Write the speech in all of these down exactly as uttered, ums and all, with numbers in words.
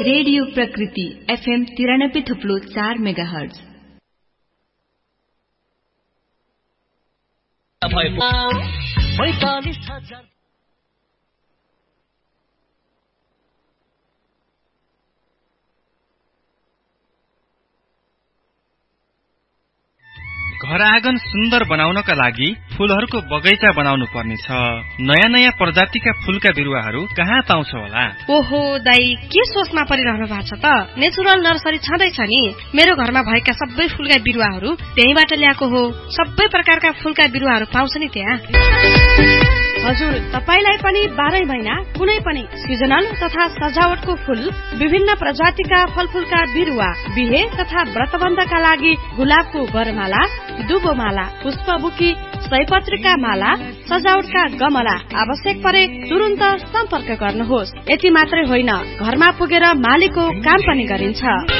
Radio प्रकृति FM तिरानब्बे थुप्लो चार मेगा हर्ज। घर आँगन सुन्दर बनाउनका लागि फूलहरूको बगैँचा बनाउनु पर्नेछ। नयाँ नयाँ प्रजातिका फूलका बिरुवाहरू कहाँ पाउँछ होला? ओहो दाई, के सोचमा परिरहनु भएको छ त? नेचुरल नर्सरी छँदैछ नि। मेरो घरमा भएका सबै फूलका बिरुवाहरू त्यहीबाट ल्याएको हो। सबै प्रकारका फूलका बिरुवाहरू पाउँछ नि त्यहाँ। हजुर, तपाईलाई पनि बाह्रै महिना कुनै पनि सिजनल तथा सजावटको फूल, विभिन्न प्रजातिका फलफूलका बिरुवा, बिहे तथा व्रतबन्धका लागि गुलाबको वरमाला, दुबोमाला, पुष्पबुकी, सयपत्रीका माला, सजावटका गमला आवश्यक परे तुरुन्त सम्पर्क गर्नुहोस्। यति मात्रै होइन, घरमा पुगेर मालीको काम पनि गरिन्छ।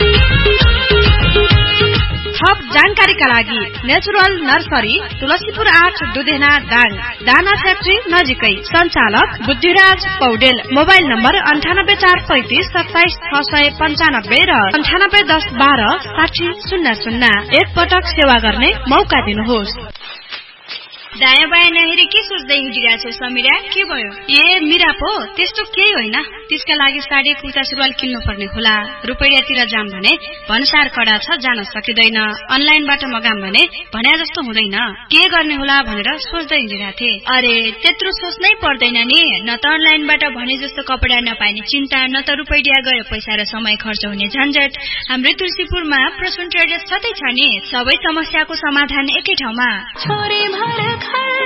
थप जानकारीका लागि नेचुरल नर्सरी, तुलसीपुर आठ, दुधेना, दाङ, दाना फ्याक्ट्री नजिकै। सञ्चालक बुद्धिराज पौडेल। मोबाइल नम्बर अन्ठानब्बे चार पैंतिस सत्ताइस छ सय पन्चानब्बे र अन्ठानब्बे दस बाह्र साठी शून्य शून्य। एक पटक सेवा गर्ने मौका दिनुहोस्। दायाँ बायाँ नहेरी के सोच्दै हिँडिरहेको छौ समीरा? के भयो? ए मिरा पो, त्यस्तो केही होइन। त्यसका लागि साडी कुर्ता सुरुवाल किन्नु पर्ने होला। रुपैयाँतिर जाम भने भन्सार कडा छ, जान सकिँदैन। अनलाइनबाट मगाम भने भन्या जस्तो हुँदैन। के गर्ने होला भनेर सोच्दै हिँडिरहेको थिएँ। अरे त्यत्रो सोच्नै पर्दैन नि। न त अनलाइनबाट भने जस्तो कपडा नपाइने चिन्ता, न त रुपैयाँ गयो पैसा र समय खर्च हुने झन्झट। हाम्रो तुलसीपुरमा प्रसून ट्रेडर्स छँदै छ नि। सबै समस्याको समाधान एकै ठाउँमा। छोरी भर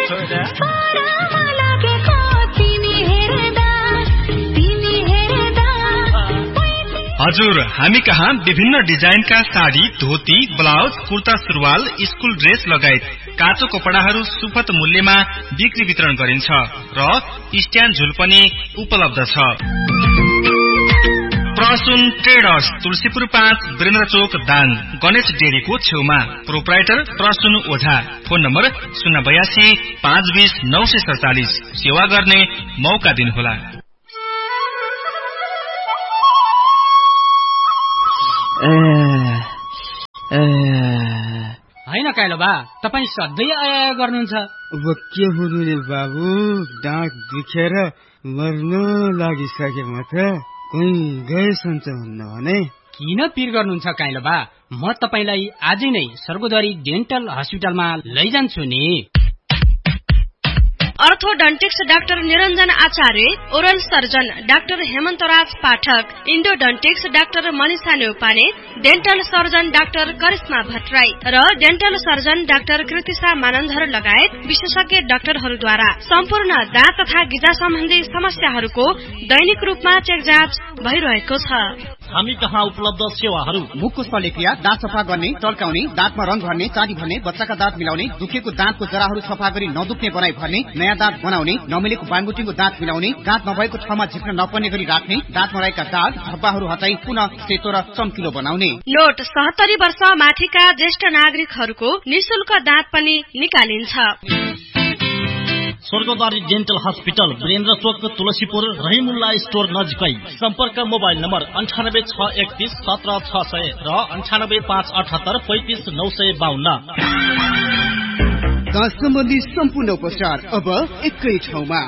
हजुर, हामी कहाँ विभिन्न डिजाइनका साडी, धोती, ब्लाउज, कुर्ता सुरुवाल, स्कुल ड्रेस लगायत काचो कपडाहरू सुपथ मूल्यमा बिक्री वितरण गरिन्छ र स्ट्यान्ड झुल पनि उपलब्ध छ। प्रसून ट्रेडर्स, तुलसीपुर पाँच, वीरेन्द्र चोक, दाङ, गणेश डेरीको छेउमा। प्रोप्राइटर प्रसून ओझा। फोन नम्बर शून्य बयासी पाँच बीस नौ सय सडचालिस। सेवा गर्ने मौका दिनुहोला। होइन काइलो बा, तपाईँ सधैँ आया गर्नुहुन्छ। अब के हुनु नि बाबु, डाँट दुखेर मर्न लागिसकेमा त कोही गए सन्च हुन्न भने। किन पिर गर्नुहुन्छ काइलो बा? म तपाईलाई आजै नै सर्गोदरी डेन्टल हस्पिटलमा लैजान्छु नि। अर्थोडन्टिक्स डाक्टर निरञ्जन आचार्य, ओरल सर्जन डाक्टर हेमन्तराज पाठक, इन्डोडन्टिक्स doctor Manisha Neupane, dental surgeon doctor Karishma Bhattarai र dental surgeon doctor Kritisha Manandhar लगायत विशेषज्ञ डाक्टरहरूद्वारा सम्पूर्ण दाँत तथा गिजा सम्बन्धी समस्याहरूको दैनिक रूपमा चेक जाँच भइरहेको छ। हामी कहाँ उपलब्ध सेवाहरू: मुखको शल्यक्रिया, दाँत सफा गर्ने, टल्काउने, दाँतमा रंग भर्ने, चाँडी भर्ने, बच्चाका दाँत मिलाउने, दुखेको दाँतको जराहरू सफा गरी नदुख्ने बनाई भर्ने, नयाँ दाँत बनाउने, नमिलेको बाङबुटीको दाँत मिलाउने, दाँत नभएको ठाउँमा झिक्न नपर्ने गरी राख्ने, दाँतमा रहेका दाग धब्बाहरू हटाई पुनः सेतो र चम्किलो बनाउने। नोट: सत्तरी वर्ष माथिका ज्येष्ठ नागरिकहरूको निशुल्क दाँत पनि निकालिन्छ। स्वर्गद्वारी डेन्टल हस्पिटल, वीरेन्द्र चोक, तुलसीपुर, रहिमुल्ला स्टोर नजिकै। सम्पर्क मोबाइल नम्बर अन्ठानब्बे छ एकतीस सत्र छ सय र अन्ठानब्बे पाँच अठहत्तर पैंतिस नौ सय बाहन्न। दाँत सम्बन्धी सम्पूर्ण उपचार अब एकै ठाउँमा।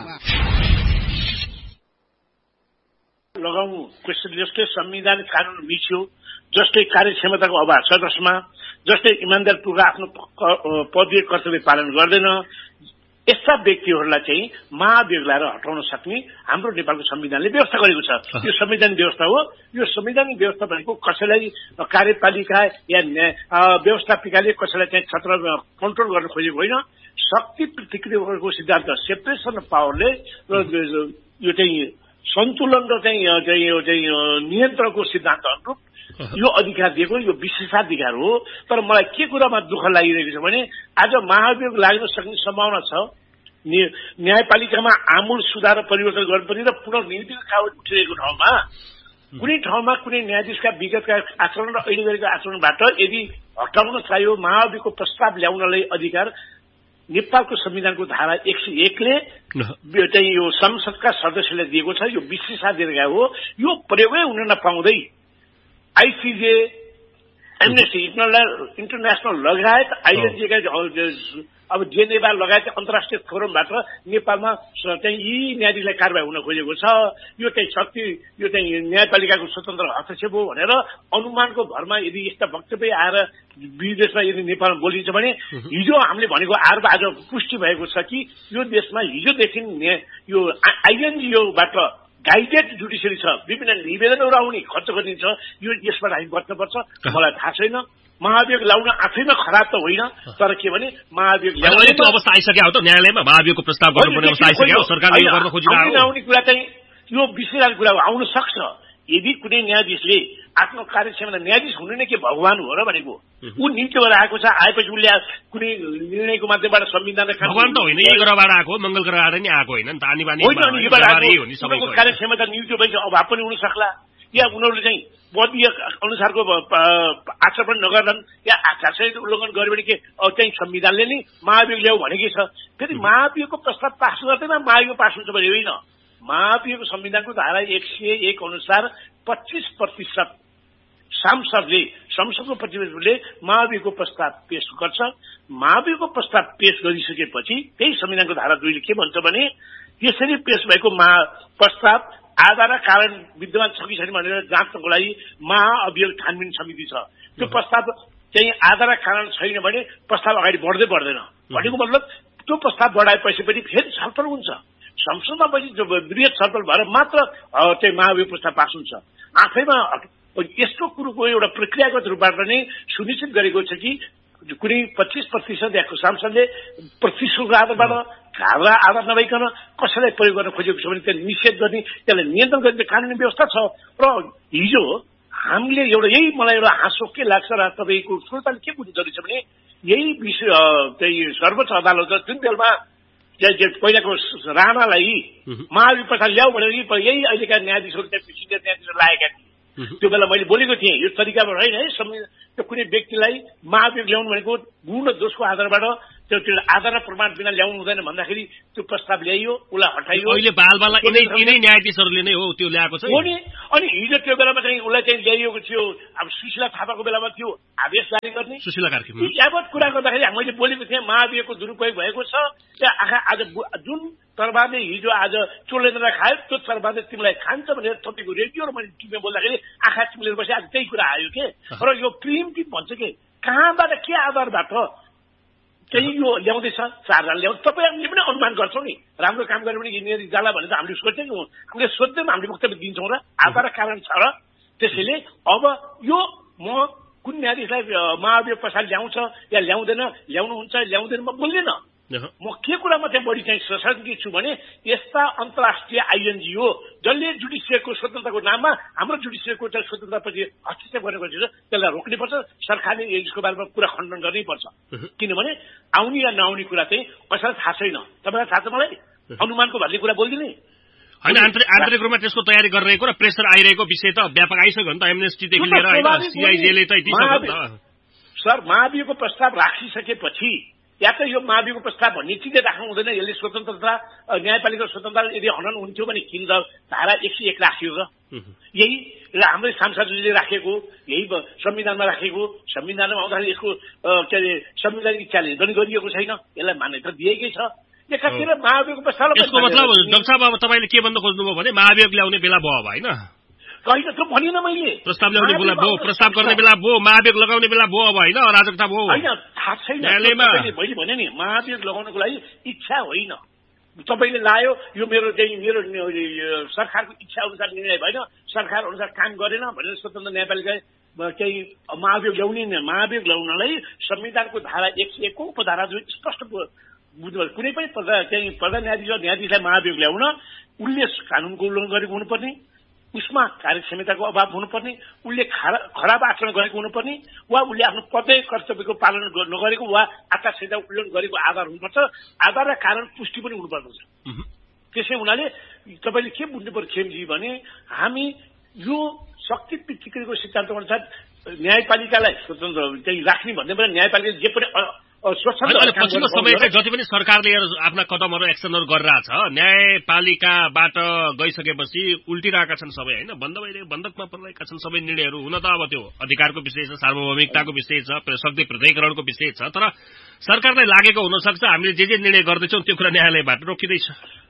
लगाउनु क्वेसन जस्तै संविधान कानून मिच्यो, जस्तै कार्यक्षमताको अभाव छ जसमा, जस्तै इमान्दारपूर्वक आफ्नो पदीय कर्तव्य पालन गर्दैन, यस्ता व्यक्तिहरूलाई चाहिँ महाभियोगलाई हटाउन सक्ने हाम्रो नेपालको संविधानले व्यवस्था गरेको छ। यो संवैधानिक व्यवस्था हो। यो संवैधानिक व्यवस्था भनेको कसैलाई कार्यपालिका या व्यवस्थापिकाले कसैलाई चाहिँ छत्र कन्ट्रोल गर्न खोजेको होइन। शक्ति प्रतिक्रियाको सिद्धान्त, सेपरेसन अफ पावरले यो चाहिँ सन्तुलन र चाहिँ यो चाहिँ नियन्त्रणको सिद्धान्त अनुरूप यो अधिकार दिएको, यो विशेषाधिकार हो। तर मलाई के कुरामा दुःख लागिरहेको छ भने आज महाभियोग लाग्न सक्ने सम्भावना छ। न्यायपालिकामा आमूल सुधार र परिवर्तन गर्नुपर्ने र पुनर्निर्माणको कागज उठिरहेको ठाउँमा कुनै ठाउँमा कुनै न्यायाधीशका विगतका आचरण र अहिले गरेको आचरणबाट यदि हटाउन चाहियो, महाभियोगको प्रस्ताव ल्याउनलाई अधिकार नेपालको संविधानको धारा एक सय एकले चाहिँ यो संसदका सदस्यले दिएको छ, यो विशेषाधिकार हो, यो प्रयोगै हुन नपाउँदै आइसिजे, एमनेस्टी इन्टरनेसनल लगायत आइएनजीका अब जेनेभा लगायत अन्तर्राष्ट्रिय फोरमबाट नेपालमा चाहिँ यी न्यायाधीशलाई कारबाही हुन खोजेको छ, यो चाहिँ शक्ति यो चाहिँ न्यायपालिकाको स्वतन्त्र हस्तक्षेप हो भनेर अनुमानको भरमा यदि यस्ता वक्तव्य आएर विदेशमा यदि नेपालमा बोलिन्छ भने हिजो हामीले भनेको आरोप आज पुष्टि भएको छ कि यो देशमा हिजोदेखि यो आइएनजिओबाट गाइडेड जुडिसियरी छ, विभिन्न निवेदनहरू आउने खर्च गरिन्छ, यो यसबाट हामी बच्नुपर्छ। मलाई थाहा छैन, महाभियोग ल्याउन आफैमा खराब त होइन, तर के भने महाभियोग ल्याउने अवस्था आइसक्यो हो त, न्यायालयमा महाभियोगको प्रस्ताव गर्नुपर्ने अवस्था आइसक्यो हो, सरकारले यो गर्न खोजिरहेको हो। आउने कुरा चाहिँ यो विषयको कुरा आउन सक्छ यदि कुनै न्यायाधीशले आफ्नो कार्यक्षमता, न्यायाधीश हुनु नै के भगवान हो र भनेको, ऊ नियुक्त गरेर आएको छ, आएपछि उसले कुनै निर्णयको माध्यमबाट संविधान भगवान त होइन, यही ग्रहबाट आएको, मङ्गल ग्रहबाट नि आएको होइन नि त, आनी बानी उनीहरूको कार्यक्षमता नियुक्त भएपछि अभाव पनि हुन सक्ला, या उनीहरूले चाहिँ पदीय अनुसारको आचरण नगर्लान्, या आचार संहिता उल्लङ्घन गर्यो भने के चाहिँ संविधानले नै महाभियोग ल्याऊ भनेकै छ। फेरि महाभियोगको प्रस्ताव पास गर्दैन महाभियोग पास हुन्छ भने होइन, महाभियोगको संविधानको धारा एक सय एक अनुसार पच्चीस प्रतिशत सांसदले संसदको प्रतिनिधिले महाभियोगको प्रस्ताव पेश गर्छ। महाभियोगको प्रस्ताव पेश गरिसकेपछि त्यही संविधानको धारा दुईले के भन्छ भने यसरी पेश भएको महा प्रस्ताव आधार कारण विद्यमान छ कि छैन भनेर जाँच्नको लागि महाअभियोग छानबिन समिति छ। त्यो प्रस्ताव चाहिँ आधार कारण छैन भने प्रस्ताव अगाडि बढ्दै बढ्दैन भनेको मतलब त्यो प्रस्ताव बढाएपछि पनि फेरि छलफल हुन्छ, संसदमा पछि वृहत छलफल भएर मात्र चाहिँ महाभियोग प्रस्ताव पास हुन्छ। आफैमा यस्तो कुरोको एउटा प्रक्रियागत रूपबाट नै सुनिश्चित गरेको छ कि कुनै पच्चीस प्रतिशत या सांसदले प्रतिशतको आधारबाट घारा आधार नभइकन कसैलाई प्रयोग गर्न खोजेको छ भने त्यसलाई निषेध गर्ने, त्यसलाई नियन्त्रण गर्ने कानुनी व्यवस्था छ। र हिजो हामीले एउटा यही मलाई एउटा हाँसो के लाग्छ र तपाईँको श्रोताले के बुझ्नु जरुरी छ भने यही विषय चाहिँ सर्वोच्च अदालत जुन बेलमा पहिलाको राणालाई महाभियोग प्रस्ताव ल्याऊ भनेर यही अहिलेका न्यायाधीशहरू सिनियर न्यायाधीशहरू लागेका थिए। त्यो बेला मैले बोलेको थिएँ यो तरिकाबाट होइन है, त्यो कुनै व्यक्तिलाई महाभियोग ल्याउनु भनेको गुण र दोषको आधारबाट त्यो त्यो आधार र प्रमाण बिना ल्याउनु हुँदैन भन्दाखेरि त्यो प्रस्ताव ल्याइयो, उसलाई हटाइयो। अहिले बालबाला यिनै न्यायाधीशहरूले नै हो त्यो ल्याएको छ हो नि। अनि हिजो त्यो बेलामा चाहिँ उसलाई चाहिँ ल्याइएको थियो, अब सुशीला थापाको बेलामा थियो आदेश जारी गर्ने, सुशीला कार्की यावत कुरा गर्दाखेरि मैले बोलेको थिएँ महाभियोगको दुरुपयोग भएको छ। त्यहाँ आँखा आज जुन तरबारले हिजो आज चोलेर खायो त्यो तरबारले तिमीलाई खान्छ भनेर तपाईँको रेडियो र मैले टिभीमा बोल्दाखेरि आँखा चिम्लेर बसी आज त्यही कुरा आयो के। र यो प्रिम्टिभ भन्छ के कहाँबाट के आधारबाट चाहिँ यो ल्याउँदैछ, चारजना ल्याउँछ, तपाईँहरूले पनि अनुमान गर्छौँ नि, राम्रो काम गर्यो भने यिनीहरू जाला भने त हामीले सोध्छौँ नि, हामीले सोध्दैमा हामीले वक्तव्य दिन्छौँ र आधार कारण छ र त्यसैले अब यो म कुन न्यायाधीशलाई महाभियोग प्रस्ताव ल्याउँछ या ल्याउँदैन, ल्याउनुहुन्छ ल्याउँदैन म बोल्दैन। म के कुरामा चाहिँ बढी चाहिँ सशङ्कित छु भने यस्ता अन्तर्राष्ट्रिय आइएनजिओ जसले जुडिसियरको स्वतन्त्रताको नाममा हाम्रो जुडिसियरको चाहिँ स्वतन्त्रतापछि हस्तक्षेप गरेको छ त्यसलाई रोक्नुपर्छ। सरकारले यसको बारेमा कुरा खण्डन गर्नै पर्छ, किनभने आउने या नआउने कुरा चाहिँ कसैलाई थाहा छैन। तपाईँलाई थाहा छ मलाई अनुमानको भन्ने कुरा बोलिदिने होइन, आन्तरिक रूपमा त्यसको तयारी गरिरहेको र प्रेसर आइरहेको विषय त व्यापक आइसक्यो नि त, एमनेस्टीदेखि लिएर होइन सिआइजेले त सर महाभियोगको प्रस्ताव राखिसकेपछि या त यो महाभियोगको प्रस्ताव भन्ने चिजै राख्नु हुँदैन, यसले स्वतन्त्रता न्यायपालिका स्वतन्त्रता यदि हनन हुन्थ्यो भने किन धारा एक सय एक राखियो र यही हाम्रै सांसदले राखेको, यही संविधानमा राखेको, संविधानमा आउँदाखेरि यसको के अरे संवैधानिक च्यालेन्ज पनि गरिएको छैन, यसलाई मान्यता दिएकै छ। एकातिर महाभियोगको प्रस्ताव यसको मतलब डाक्टर साहब अब तपाईँले के भन्न खोज्नुभयो भने महाभियोग ल्याउने बेला भयो अब होइन, होइन त्यो भनिन मैले, प्रस्ताव ल्याउने बेला भयो, प्रस्ताव गर्ने बेला भयो, महाभियोग लगाउने बेला भयो अब होइन, अराजकता भयो होइन, थाहा छैन। मैले भने नि महाभियोग लगाउनको लागि इच्छा होइन, तपाईँले लायो यो मेरो चाहिँ मेरो सरकारको इच्छा अनुसार निर्णय भएन, सरकार अनुसार काम गरेन भनेर स्वतन्त्र न्यायपालिका चाहिँ महाभियोग ल्याउने महाभियोग ल्याउनलाई संविधानको धारा एक सय एकको उपधारा जो स्पष्ट बुझ्नु, कुनै पनि चाहिँ प्रधान न्यायाधीश न्यायाधीशलाई महाभियोग ल्याउन उसले कानुनको उल्लङ्घन गरेको हुनुपर्ने, उसमा कार्यक्षमताको अभाव हुनुपर्ने, उसले खराब आचरण गरेको हुनुपर्ने, वा उसले आफ्नो पदय कर्तव्यको पालन नगरेको वा आचार संहिता उल्लङ्घन गरेको आधार हुनुपर्छ। आधार र कारण पुष्टि पनि हुनुपर्छ। त्यसै हुनाले तपाईँले के बुझ्नु पर्यो खेमजी भने हामी यो शक्ति पृथ्वीको सिद्धान्त अनुसार न्यायपालिकालाई स्वतन्त्र चाहिँ राख्ने भन्ने पनि न्यायपालिकाले जे पनि पछिल्लो समय चाहिँ जति पनि सरकारले आफ्ना कदमहरू एक्सनहरू गरिरहेछ न्यायपालिकाबाट गइसकेपछि उल्टिरहेका छन् सबै होइन बन्द भइरहेको बन्धकमा परिरहेका छन् सबै निर्णयहरू हुन त अब त्यो अधिकारको विषय छ सार्वभौमिकताको विषय छ शक्ति पृथकीकरणको विषय छ तर सरकारलाई लागेको हुन सक्छ हामीले जे जे निर्णय गर्दैछौँ त्यो कुरा न्यायालयबाट रोकिँदैछ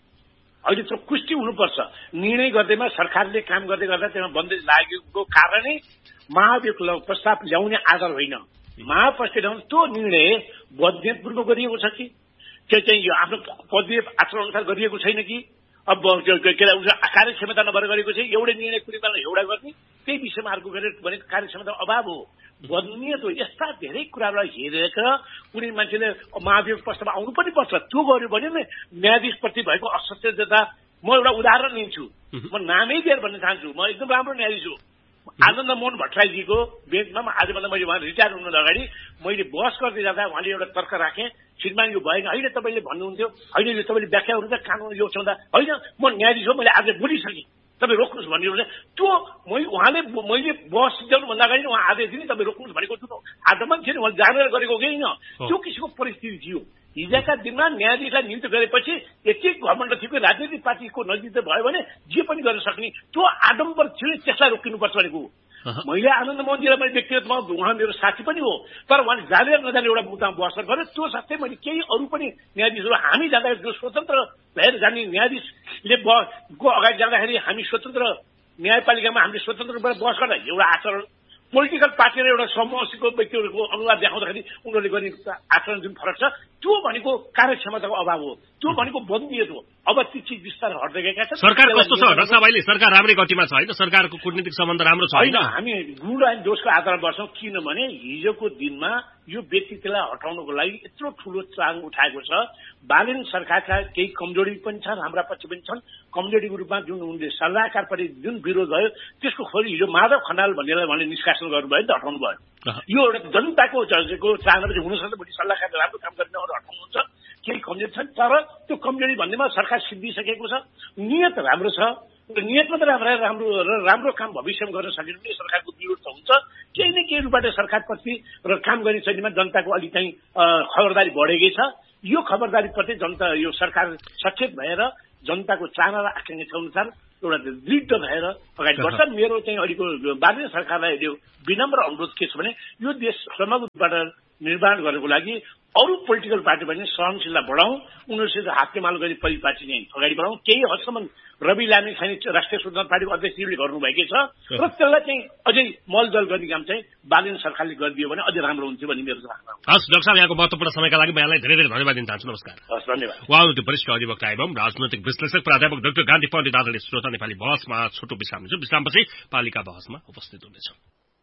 अहिले त्यो पुष्टि हुनुपर्छ निर्णय गर्दैमा सरकारले काम गर्दै गर्दा त्यसमा बन्दै लागेको कारणै महाभियोग प्रस्ताव ल्याउने आधार होइन महाप्रस्ताव ल्याउने त्यो निर्णय बद्धपूर्व गरिएको छ कि त्यो चाहिँ यो आफ्नो पदीय आचरण अनुसार गरिएको छैन कि अब के अरे कार्यक्षमता नभएर गरेको चाहिँ एउटै निर्णय कुनै बेला एउटा गर्ने त्यही विषयमा अर्को गरेर भने कार्यक्षमता अभाव हो बदनियत हो यस्ता धेरै कुरालाई हेरेर कुनै मान्छेले महाभियोग प्रस्ताव आउनु पनि पर्छ त्यो गर्यो भने नै न्यायाधीशप्रति भएको असचेतनता म एउटा उदाहरण लिन्छु म नामै दिएर भन्न चाहन्छु म एकदम राम्रो न्यायाधीश हो आनन्द मोहन भट्टराईजीको बेन्चमा आजभन्दा मैले उहाँ रिटायर हुनु अगाडि मैले बहस गर्दै जाँदा उहाँले एउटा तर्क राखेँ श्रीमान यो भएन होइन तपाईँले भन्नुहुन्थ्यो होइन यो तपाईँले व्याख्याहरू त कानुन यो छँदा होइन म न्यायाधीश हो मैले आज बोलिसकेँ तपाईँ रोक्नुहोस् भन्नुहुन्छ त्यो मैले उहाँले मैले बहस सिद्ध्याउनुभन्दा अगाडि उहाँ आदेश दिने तपाईँ रोक्नुहोस् भनेको छु आज मान्छे उहाँले जानेर गरेको होइन त्यो किसिमको परिस्थिति थियो हिजोका दिनमा न्यायाधीशलाई नियुक्त गरेपछि एक एक घमण्ड थियो राजनीतिक पार्टीको नजिक भयो भने जे पनि गर्न सक्ने त्यो आडम्बर थियो त्यसलाई रोकिनुपर्छ भनेको मैले आनन्द मोहनजीलाई मैले व्यक्तिगतमा उहाँ मेरो साथी पनि हो तर उहाँले जानेर नजाने एउटा मुद्दामा बहस गर्यो त्यो साथै मैले केही अरू पनि न्यायाधीशहरू हामी जाँदा जो स्वतन्त्र भएर जाने न्यायाधीशले को अगाडि जाँदाखेरि हामी स्वतन्त्र न्यायपालिकामा हामीले स्वतन्त्र रूपमा बहस गर्दा एउटा आचरण पोलिटिकल पार्टी र एउटा समूहको व्यक्तिहरूको अनुवाद देखाउँदाखेरि उनीहरूले गर्ने आचरण जुन फरक छ त्यो भनेको कार्यक्षमताको अभाव हो त्यो भनेको बन्दियत हो अब ती चिज विस्तार हट्दै गएका छन् सरकार कस्तो छ रसाबाईले सरकार राम्रै गतिमा छ होइन सरकारको कूटनीतिक सम्बन्ध राम्रो छ होइन हामी गुण अनि दोषको आधारमा बस्छौँ किनभने हिजोको दिनमा यो व्यक्तित्वलाई हटाउनको लागि यत्रो ठुलो चाङ उठाएको छ बालेन सरकारका केही कमजोरी पनि छन् हाम्रा पक्ष पनि छन् कमजोरीको रूपमा जुन उनले सल्लाहकारपट्टि जुन विरोध भयो त्यसको खोरी हिजो माधव खनाल भन्नेलाई उहाँले निष्कासन गर्नुभयो नि त हटाउनु भयो यो एउटा जनताको चाहना चाहिँ हुनसक्छ भोलि सल्लाहकारले राम्रो काम गर्ने हटाउनुहुन्छ केही कमजोरी छन् तर त्यो कमजोरी भन्नेमा सरकार सिद्धिसकेको छ नियत राम्रो छ नियत मात्र राम्रो राम्रो राम्रो काम भविष्यमा गर्न सकियो भने सरकारको विरोध त हुन्छ केही न केही रूपबाट सरकारप्रति र काम गर्ने शैलीमा जनताको अलिक चाहिँ खबरदारी बढेकै छ यो खबरदारीप्रति जनता यो सरकार सचेत भएर जनताको चाहना र आकांक्षा अनुसार एउटा दृढ भएर अगाडि बढ्छ मेरो चाहिँ अहिलेको बाहिर सरकारलाई यो विनम्र अनुरोध के छ भने यो देश समग्र रूपबाट निर्माण गर्नको लागि अरू पोलिटिकल पार्टी पनि सहनशीलता बढाउँ उनीहरूसित हातेमालो गरी परिपाटी चाहिँ अगाडि बढाउँ केही हदसम्म रवि लामी खाने राष्ट्रिय स्वतन्त्र पार्टीको अध्यक्षले गर्नुभएकै छ र त्यसलाई चाहिँ अझै मलजल गर्ने काम चाहिँ बालेन सरकारले गरिदियो भने अझै राम्रो हुन्थ्यो भन्ने मेरो धारणा हो। हस् डाक्टर साहब यहाँको महत्त्वपूर्ण समयका लागि म यहाँलाई धेरै धेरै धन्यवाद दिन चाहन्छु। नमस्कार। हस् धन्यवाद। उहाँ हुनुहुन्थ्यो वरिष्ठ अधिवक्ता एवं राजनैतिक विश्लेषक प्राध्यापक डाक्टर गान्धी पण्डित आदरणीय श्रोता नेपाली बहसमा छोटो विश्राम लिन्छौँ विश्रामपछि पालिका बहसमा उपस्थित हुनेछौँ।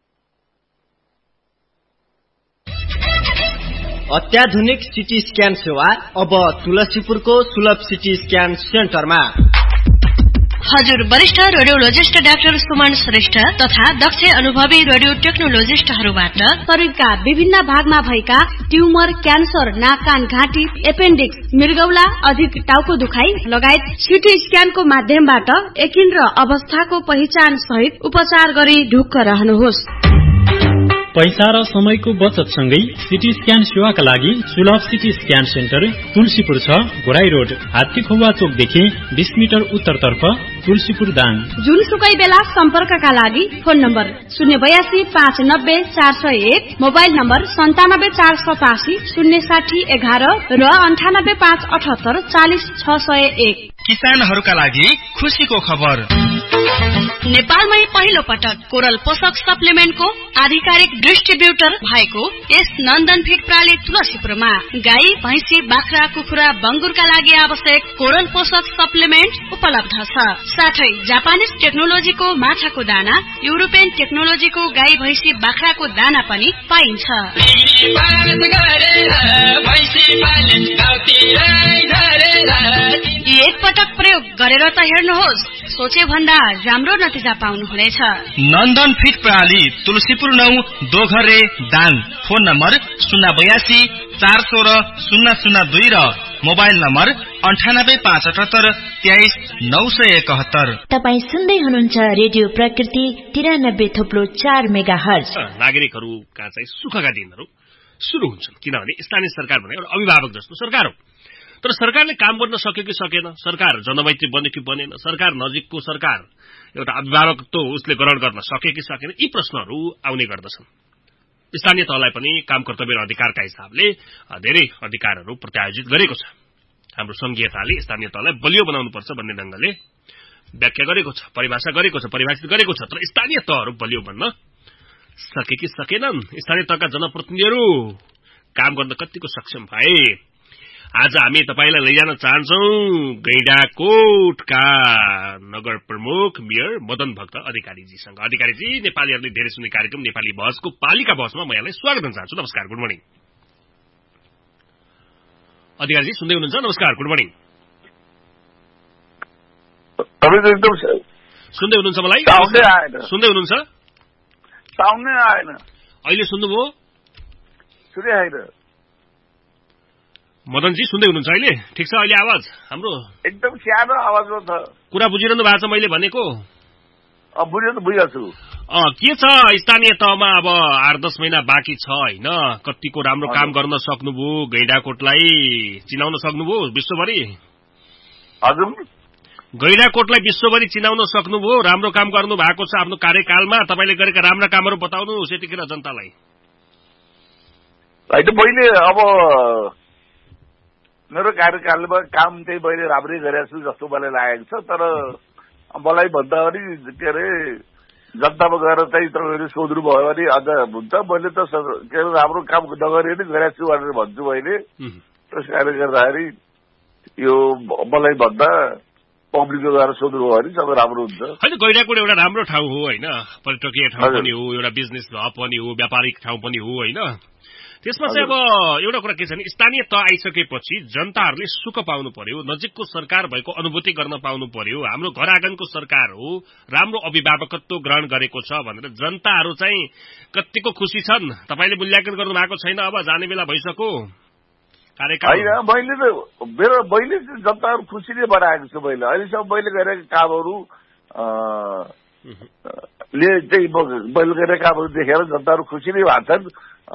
अत्याधुनिक सिटी स्क्यान सेवा अब तुलसीपुरको सुलभ सिटी स्क्यान सेन्टरमा। हजुर वरिष्ठ रेडियोलोजिस्ट डाक्टर सुमन श्रेष्ठ तथा दक्ष अनुभवी रेडियो टेक्नोलोजिस्टहरूबाट शरीरका विभिन्न भागमा भएका ट्युमर, क्यान्सर, नाक कान घाँटी, एपेन्डिक्स, मृगौला, अधिक टाउको दुखाइ लगायत सिटी स्क्यानको माध्यमबाट यकिन र अवस्थाको पहिचान सहित उपचार गरी ढुक्क रहनुहोस्। पैसा र समयको बचत सँगै सिटी स्क्यान सेवाका लागि सुलभ सिटी स्क्यान सेन्टर तुलसीपुर छ, घोराई रोड, हात्तीखुवा चोकदेखि बीस मिटर उत्तरतर्फ, तुलसीपुर दाङ। जुनसुकै बेला सम्पर्कका लागि फोन नम्बर शून्य बयासी पाँच नब्बे चार सय एक, मोबाइल नम्बर सन्तानब्बे चार सतासी शून्य साठी एघार र अन्ठानब्बे पाँच अठहत्तर चालिस छ सय एक। किसानहरूका लागि खुशीको खबर। नेपालमै पहिलो पटक कोरल पोषक सप्लिमेन्टको आधिकारिक डिस्ट्रिब्युटर भएको यस नन्दन फिड प्राली तुलसीपुरमा गाई, भैँसी, बाख्रा, कुखुरा, बंगुरका लागि आवश्यक कोरल पोषक सप्लिमेन्ट उपलब्ध छ। साथै जापानिज टेक्नोलोजीको माछाको दाना, युरोपियन टेक्नोलोजीको गाई, भैँसी, बाख्राको दाना पनि पाइन्छ। एक पटक प्रयोग गरेर त हेर्नुहोस्, सोचे भन्दा राम्रो नतिजा पाउनुहुनेछ। नन्दन फिड प्रणाली तुलसीपुर नौ दोघरे दाङ। फोन नम्बर शून्य बयासी चार सोह्र शून्य शून्य दुई र मोबाइल नम्बर अन्ठानब्बे पाँच अठहत्तर तेइस नौ सय एकहत्तर। तपाईँ सुन्दै हुनुहुन्छ रेडियो प्रकृति तिरानब्बे थोप्लो चार मेगा हर्ज। नागरिकहरूका चाहिँ सुखका दिनहरू सुरु हुन्छन्, किनभने स्थानीय सरकार भने एउटा अभिभावक जस्तो सरकार हो। तर सरकारले काम गर्न सक्यो कि सकेन, सरकार जनमैत्री बन्यो कि बनेन, सरकार नजिकको सरकार एउटा अभिभावकत्व उसले ग्रहण गर्न सक्यो कि सकेन, यी प्रश्नहरू आउने गर्दछन्। स्थानीय तहलाई पनि काम कर्तव्य र अधिकारका हिसाबले धेरै अधिकारहरू प्रत्यायोजित गरेको छ। हाम्रो संघीयताले स्थानीय तहलाई बलियो बनाउनुपर्छ भन्ने ढंगले व्याख्या गरेको छ, परिभाषा गरेको छ, परिभाषित गरेको छ। तर स्थानीय तहहरू बलियो बन्न सके कि सकेनन्, स्थानीय तहका जनप्रतिनिधिहरू काम गर्न कतिको सक्षम भए। आज हामी तपाईलाई लैजान चाहन्छौं गैंडाकोटका नगर प्रमुख मेयर मदन भक्त अधिकारीजीसँग। अधिकारीजी, नेपालीहरूले धेरै सुन्ने कार्यक्रम नेपाली बहसको पालिका बहसमा म यहाँलाई स्वागत गर्न चाहन्छु। नमस्कार, गुड मर्निङ। अधिकारीजी सुन्दै हुनुहुन्छ? नमस्कार, गुड मर्निङ। एकदम सुन्दै हुनुहुन्छ मलाई? सुन्दै हुनुहुन्छ? साउन्डै आएन। अहिले सुन्नुभयो? सुनिआएन। मदनजी सुन्दै हुनुहुन्छ अहिले? ठिक छ अहिले आवाज हाम्रो? एकदम सानो आवाजमा छ। कुरा बुझिरहनु भएको छ मैले भनेको? अब बुझिरहनु बुझिरहेको छु। अँ के छ स्थानीय तहमा अब आठ दस महिना बाँकी छ होइन, कतिको राम्रो काम गर्न सक्नुभयो, गैंडाकोटलाई चिनाउन सक्नुभयो विश्वभरि? हजुर, गैंडाकोटलाई विश्वभरि चिनाउन सक्नुभयो, राम्रो काम गर्नु भएको छ आफ्नो कार्यकालमा। तपाईले गरेका राम्रा कामहरू बताउनुहोस् यतिखेर जनतालाई। होइन, मैले अब मेरो कार्यकालमा काम चाहिँ मैले राम्रै गरेको छु जस्तो मलाई लागेको छ। तर मलाई भन्दाखेरि के अरे जनतामा गएर चाहिँ तपाईँहरू सोध्नु भयो भने अझ हुन्छ। मैले त के अरे राम्रो काम नगरे नै गरेको छु भनेर भन्छु मैले। त्यस कारणले गर्दाखेरि यो मलाई भन्दा पब्लिकले गएर सोध्नु भयो भने सबै राम्रो हुन्छ। होइन, गैंडाकोट एउटा राम्रो ठाउँ हो होइन, पर्यटकीय ठाउँ पनि हो, एउटा बिजनेस हब पनि हो, व्यापारिक ठाउँ पनि हो होइन। त्यसमा चाहिँ अब एउटा कुरा के छ भने स्थानीय तह आइसकेपछि जनताहरूले सुख पाउनु पर्यो, नजिकको सरकार भएको अनुभूति गर्न पाउनु पर्यो। हाम्रो घर आँगनको सरकार हो, राम्रो अभिभावकत्व ग्रहण गरेको छ भनेर जनताहरू चाहिँ कतिको खुसी छन् तपाईले मूल्याङ्कन गर्नु भएको छैन। अब जाने बेला भइसक्यो कार्यकाल। होइन, मैले त मेरो मैले जनताहरू खुसी नै बनाएको छु। मैले अहिलेसम्म मैले गरेका कामहरू ले चाहिँ मैले गरेका कामहरू देखेर जनताहरू खुसी नै भएको छन्।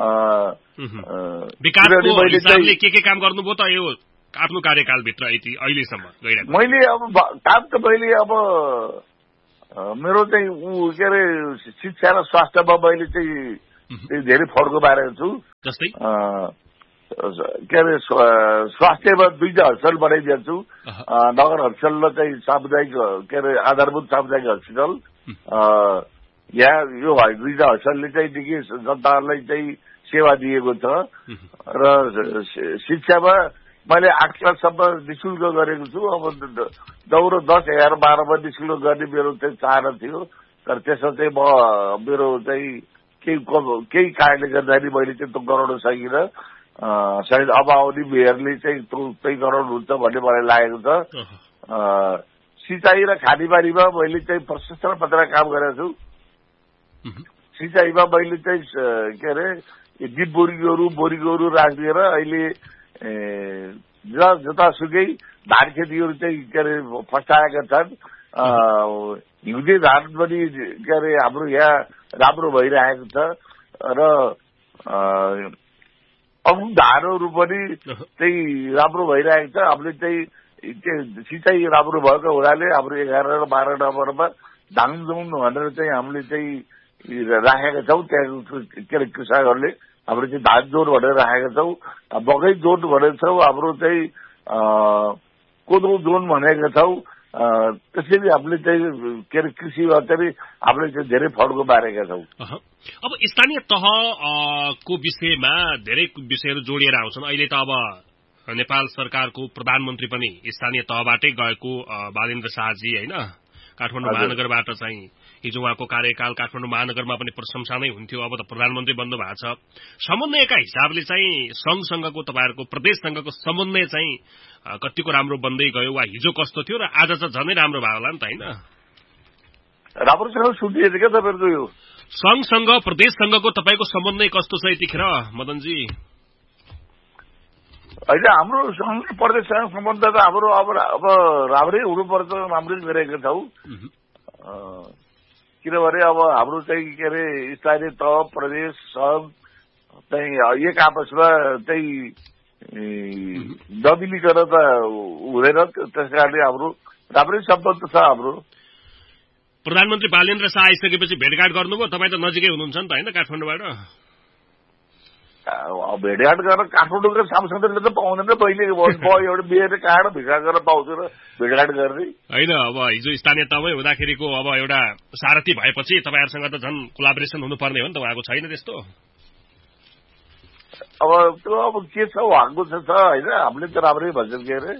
विकासको हिसाबले के के काम गर्नुभयो त यो आफ्नो कार्यकालभित्र अहिलेसम्म? मैले अब काम त मैले अब मेरो चाहिँ ऊ के अरे शिक्षा र स्वास्थ्यमा मैले चाहिँ धेरै फड्को पारेको छु। जस्तै के अरे स्वास्थ्यमा दुईटा हस्पिटल बनाइदिएको छु। नगर हस्पिटल र चाहिँ सामुदायिक के अरे आधारभूत सामुदायिक हस्पिटल। यहाँ यो दुईटा हस्पिटलले चाहिँ देखि जनताहरूलाई चाहिँ सेवा दिएको छ। र शिक्षामा मैले आठ क्लाससम्म निःशुल्क गरेको छु। अब दौरो दस एघार बाह्रमा निःशुल्क गर्ने मेरो चाहिँ चाहना थियो। तर त्यसमा चाहिँ म मेरो चाहिँ केही केही कारणले गर्दाखेरि मैले चाहिँ त्यो गराउन सकिनँ। सायद अब आउने मेयरले चाहिँ त्यही गराउनुहुन्छ भन्ने मलाई लागेको छ। सिँचाइ र खानेपानीमा मैले चाहिँ प्रशस्त मात्रामा काम गरेको छु। सिँचाइमा मैले चाहिँ के अरे डिप बोरिङहरू बोरिङहरू राखिदिएर अहिले जतासुकै धान खेतीहरू चाहिँ के अरे फस्टाएका छन्। हिउँदे धान पनि के अरे हाम्रो यहाँ राम्रो भइरहेको छ। र अरू धानहरू पनि चाहिँ राम्रो भइरहेको छ। हामीले चाहिँ सिँचाइ राम्रो भएको हुनाले हाम्रो एघार र बाह्र नम्बरमा धान जाउन भनेर चाहिँ हामीले चाहिँ राखेका छौँ। त्यहाँ के अरे कृषकहरूले हाम्रो चाहिँ धान जोड भनेर राखेका छौँ, मकै जोड भनेको छौँ, हाम्रो चाहिँ कोदो जोन भनेका छौँ। त्यसैले हामीले चाहिँ के अरे कृषिमा चाहिँ हामीले चाहिँ धेरै फड्को पारेका छौँ। अब स्थानीय तहको विषयमा धेरै विषयहरू जोडिएर आउँछन्। अहिले त अब नेपाल सरकारको प्रधानमन्त्री पनि स्थानीय तहबाटै गएको बालेन्द्र शाहजी होइन, काठमाडौँ महानगरबाट चाहिँ हिजो उहाँको कार्यकाल काठमाडौँ महानगरमा पनि प्रशंसा नै हुन्थ्यो। अब त प्रधानमन्त्री बन्नु भएको छ। समन्वयका हिसाबले चाहिँ संघसँगको तपाईँहरूको प्रदेशसँगको समन्वय चाहिँ कतिको राम्रो बन्दै गयो वा हिजो कस्तो थियो र आज चाहिँ झनै राम्रो भयो होला नि त होइन? राम्रोसँग सुनिएको क्या तपाईँहरूको यो संघसँग प्रदेशसँगको तपाईँको समन्वय कस्तो छ यतिखेर मदनजी? होइन, हाम्रो प्रदेशसँग सम्बन्ध त हाम्रो अब अब राम्रै हुनुपर्छ, राम्रै गरेका छौँ। किनभने अब हाम्रो चाहिँ के अरे स्थानीय तह प्रदेश सङ्घ चाहिँ एक आपसमा चाहिँ नमिलिकन त हुँदैन। त्यस कारणले हाम्रो राम्रै सम्बन्ध छ हाम्रो। प्रधानमन्त्री बालेन्द्र शाह आइसकेपछि भेटघाट गर्नुभयो? तपाईँ त नजिकै हुनुहुन्छ नि त होइन काठमाडौँबाट? भेटघाट गरेर काठमाडौँको सांसदहरूले त पाउँदैन। पहिले एउटा बिहेर कहाँ भेटघाट गरेर पाउँथ्यो र भेटघाट गर्ने होइन। अब हिजो स्थानीय तहमै हुँदाखेरिको अब एउटा सारथी भएपछि तपाईँहरूसँग त झन् कोलाबोरेसन हुनुपर्ने हो नि त, उहाँको छैन त्यस्तो? अब त्यो अब के छ उहाँको छ होइन, हामीले त राम्रै भन्छौँ के अरे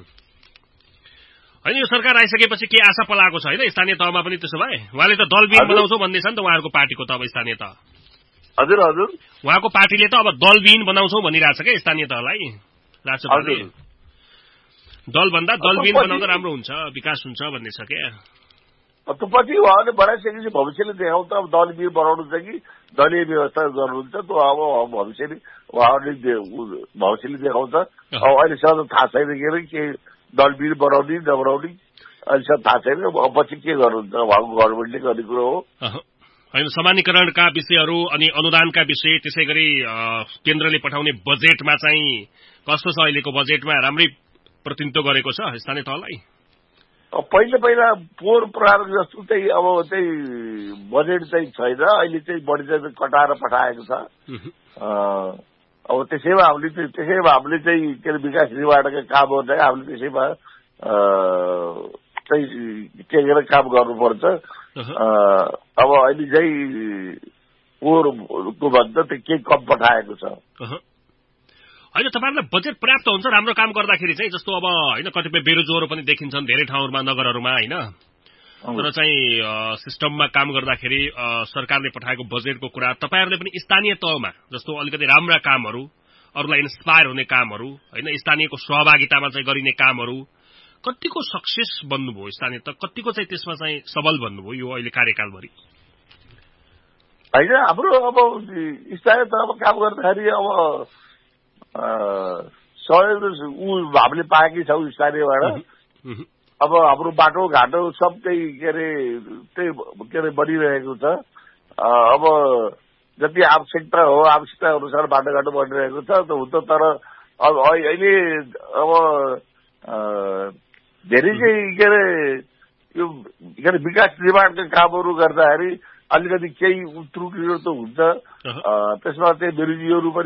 होइन। यो सरकार आइसकेपछि के आशा पलाएको छ होइन स्थानीय तहमा पनि? त्यसो भए उहाँले त दलबिन बनाउँछौ भन्दैछ नि त उहाँहरूको पार्टीको त अब स्थानीय तह। हजुर हजुर उहाँको पार्टीले त अब दलबिन बनाउँछौ भनिरहेछ क्या स्थानीय तहलाई राष्ट्रपतिले। दलभन्दा दलबिन बनाउँदा राम्रो हुन्छ, विकास हुन्छ भन्ने छ क्या। त्यो पछि उहाँले बनाइसकेपछि भविष्यले देखाउँछ अब दलबिन बनाउनु छ कि दलीय व्यवस्था गर्नुहुन्छ। त्यो अब भविष्यले उहाँहरूले भविष्यले देखाउँछ। अब अहिलेसम्म थाहा छैन के अरे के दलबिन बनाउने नबनाउने अहिलेसम्म थाहा छैन। पछि के गर्नुहुन्छ उहाँको गभर्मेन्टले गर्ने कुरो हो होइन। समानीकरणका विषयहरू अनि अनुदानका विषय, त्यसै गरी केन्द्रले पठाउने बजेटमा चाहिँ कस्तो छ अहिलेको बजेटमा? राम्रै प्रतिनिधित्व गरेको छ स्थानीय तहलाई? पहिला पहिला पोहोर प्रकार जस्तो चाहिँ अब चाहिँ बजेट चाहिँ छैन। अहिले चाहिँ बढी चाहिँ कटाएर पठाएको छ। अब त्यसैमा हामीले त्यसैमा हामीले चाहिँ के अरे विकास निवारणका कामहरू चाहिँ हामीले त्यसैमा चाहिँ टेकेर काम गर्नुपर्छ। अब अहिले चाहिँ पोहोरको भन्दा त्यो केही कम पठाएको छ होइन। तपाईँहरूलाई बजेट पर्याप्त हुन्छ राम्रो काम गर्दाखेरि चाहिँ? जस्तो अब होइन कतिपय बेरोजगारहरू पनि देखिन्छन् धेरै ठाउँहरूमा नगरहरूमा होइन, तर चाहिँ सिस्टममा काम गर्दाखेरि सरकारले पठाएको बजेटको कुरा तपाईँहरूले पनि स्थानीय तहमा जस्तो अलिकति राम्रा कामहरू, अरूलाई इन्सपायर हुने कामहरू होइन, स्थानीयको सहभागितामा चाहिँ गरिने कामहरू कतिको सक्सेस बन्नुभयो स्थानीय तह? कतिको चाहिँ त्यसमा चाहिँ सबल बन्नुभयो यो अहिले कार्यकालभरि? होइन हाम्रो अब स्थानीय तहमा काम गर्दाखेरि अब सहयोग ऊ हामीले पाएकै छौँ स्थानीयबाट। अब हाम्रो बाटो घाटो सब त्यही के अरे त्यही के अरे बनिरहेको छ। अब जति आवश्यकता हो आवश्यकता अनुसार बाटोघाटो बनिरहेको छ त हुन्छ। तर अब अहिले अब धेरै चाहिँ के अरे यो के अरे विकास निर्माणका कामहरू गर्दाखेरि अलिकति केही त्रुटिहरू त हुन्छ। त्यसमा चाहिँ विरोधीहरू पनि